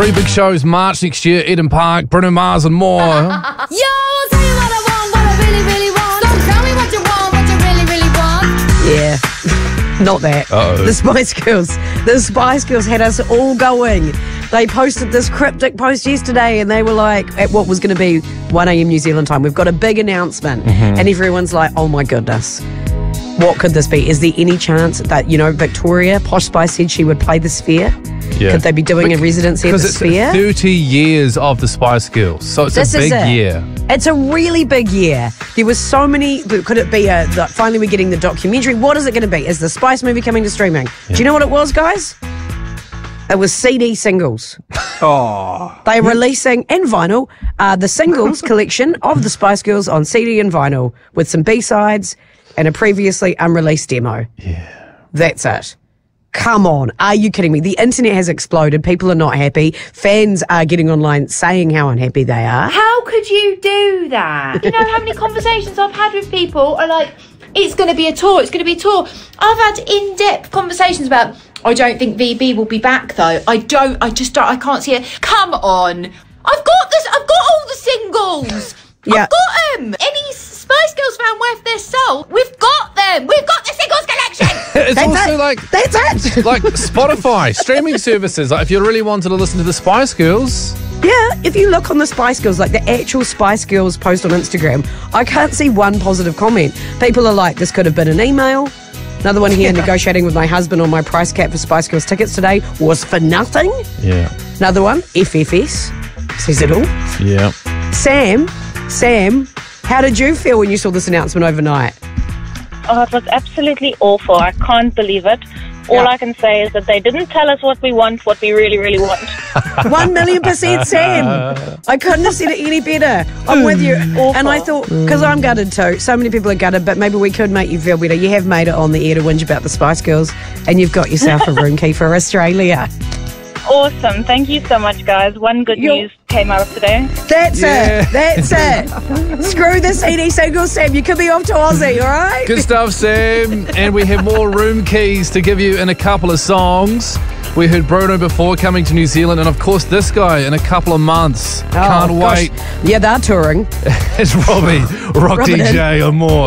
Three big shows March next year, Eden Park, Bruno Mars and more. Yo, I'll tell you what I want, what I really, really want. So tell me what you want, what you really, really want. Yeah, not that. Uh-oh. The Spice Girls had us all going. They posted this cryptic post yesterday and they were like, at what was going to be 1 a.m. New Zealand time, we've got a big announcement. And everyone's like, oh my goodness, what could this be? Is there any chance that, Victoria, Posh Spice said she would play the Sphere? Yeah. Could they be doing a residency at the Because Sphere? it's 30 years of the Spice Girls, so it's This a is big it. year. It's a really big year. There was so many. Could it be finally we're getting the documentary? What is it going to be? Is the Spice movie coming to streaming? Do you know what it was, guys? It was CD singles. Oh. They're releasing, and vinyl, the singles collection of the Spice Girls on CD and vinyl with some B-sides and a previously unreleased demo. Yeah. That's it. Come on. Are you kidding me? The internet has exploded. People are not happy. Fans are getting online saying how unhappy they are. How could you do that? You know how many conversations I've had with people are like, it's going to be a tour, it's going to be a tour. I've had in-depth conversations about, I don't think VB will be back though. I can't see it. Come on. I've got all the singles. Yeah. I've got them. Any Spice Girls fan worth their salt, we've got them. We've got the singles collection. It's That's also it. like That's it. like Spotify, streaming services. Like if you really wanted to listen to the Spice Girls, Yeah, if you look on the Spice Girls, like the actual Spice Girls post on Instagram, I can't see one positive comment. People are like, this could have been an email. Another one here, negotiating with my husband on my price cap for Spice Girls tickets today was for nothing. yeah, Another one, FFS, says it all. yeah. Sam, how did you feel when you saw this announcement overnight? Oh, it was absolutely awful. I can't believe it. All I can say is that they didn't tell us what we want, what we really, really want. 1,000,000% Sam. I couldn't have said it any better. I'm with you. And I thought, because I'm gutted too, so many people are gutted, but maybe we could make you feel better. You have made it on the air to whinge about the Spice Girls, and you've got yourself a room key for Australia. Awesome. Thank you so much, guys. One good news came out of today. That's Yeah. it. That's it. Screw the CD singles, Sam. You could be off to Aussie, all right? Good stuff, Sam. And we have more room keys to give you in a couple of songs. We heard Bruno before coming to New Zealand, and of course this guy in a couple of months. Can't gosh. wait. Yeah, they're touring. It's Robbie, Rock Rub it in. DJ, or more.